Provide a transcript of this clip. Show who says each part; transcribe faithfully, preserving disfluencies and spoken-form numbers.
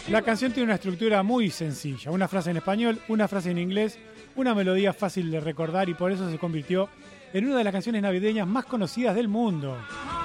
Speaker 1: La canción tiene una estructura muy sencilla, una frase en español, una frase en inglés, una melodía fácil de recordar y por eso se convirtió en una de las canciones navideñas más conocidas del mundo.